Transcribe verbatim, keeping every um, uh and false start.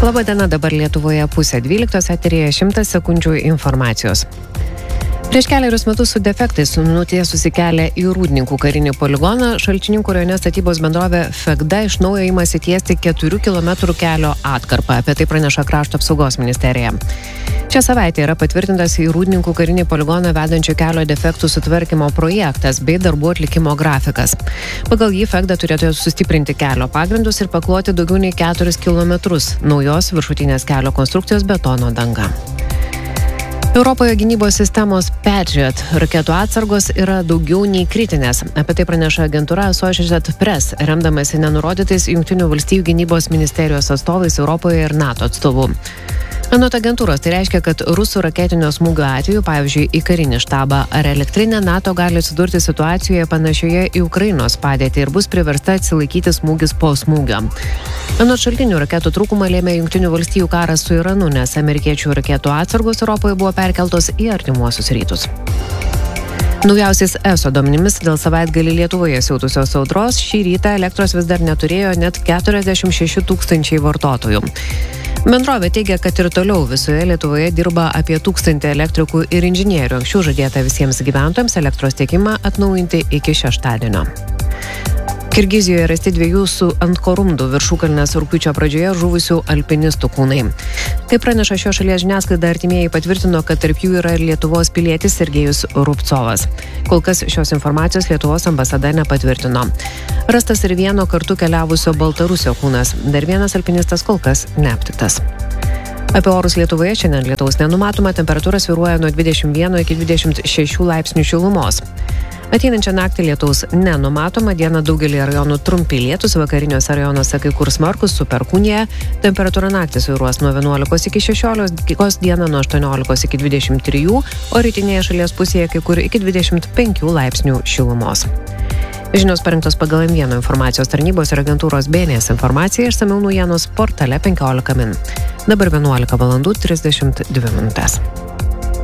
Labadiena, dabar Lietuvoje pusė dvyliktos, eteryje šimtas sekundžių informacijos. Prieš keliarius metus su defektais nutiesusi kelią į Rūdninkų karinį poligoną, Šalčininkų rajone statybos bendrovė Fegda iš naujo imasi tiesti keturių kilometrų kelio atkarpą. Apie tai praneša Krašto apsaugos ministerija. Šią savaitę yra patvirtintas į Rūdninkų karinį poligoną vedančio kelio defektų sutvarkymo projektas bei darbų atlikimo grafikas. Pagal jį Fegda turėtų sustiprinti kelio pagrindus ir pakloti daugiau nei keturis kilometrus naujos viršutinės kelio konstrukcijos betono danga. Europoje gynybos sistemos Patriot raketų atsargos yra daugiau nei kritinės. Apie tai praneša agentūra Associated Press, remdamasi nenurodytais Jungtinių valstijų gynybos ministerijos atstovais Europoje ir NATO atstovų. Anot agentūros, tai reiškia, kad rusų raketinio smūgio atveju, pavyzdžiui, į karinį štabą ar elektrinę, NATO gali atsidurti situacijoje panašioje į Ukrainos padėtį ir bus priversta atsilaikyti smūgis po smūgio. Anot šaltinių, raketų trūkumą lėmė Jungtinių valstijų karas su Iranu, nes amerikiečių raketų atsargos Europoje buvo perkeltos į artimuosius rytus. Naujausiais E S O duomenimis dėl savaitgalį Lietuvoje siautusios audros šį rytą elektros vis dar neturėjo net keturiasdešimt šeši tūkstančiai vartotojų. Bendrovė teigia, kad ir toliau visoje Lietuvoje dirba apie tūkstantį elektrikų ir inžinierių. Anksčiau žadėta visiems gyventojams elektros tiekimą atnaujinti iki šeštadienio. Kirgizijoje rasti dviejų su Antkorumdu viršukalnės rugpjūčio pradžioje žuvusių alpinistų kūnai. Kaip praneša šios šalies žiniasklaida, artimieji patvirtino, kad tarp jų yra ir Lietuvos pilietis Sergejus Rubcovas. Kol kas šios informacijos Lietuvos ambasada nepatvirtino. Rastas ir vieno kartu keliavusio Baltarusio kūnas. Dar vienas alpinistas kol kas neaptiktas. Apie orus Lietuvoje šiandien lietaus nenumatoma, temperatūra svyruoja nuo dvidešimt vieno iki dvidešimt šešių laipsnių šilumos. Ateinančią naktį lietaus nenumatoma, dieną daugelį rajonų trumpi lietūs, vakariniuose rajonuose kai kur smarkus su perkūnija, temperatūra naktį svyruos nuo vienuolikos iki šešiolikos, dieną nuo aštuoniolikos iki dvidešimt trijų, o rytinėje šalies pusėje kai kur iki dvidešimt penkių laipsnių šilumos. Žinios parengtos pagal M vieno informacijos tarnybos ir agentūros B N S informaciją, išsamiau naujienos portale penkiolika min. Dabar vienuolika valandų trisdešimt dvi minutės.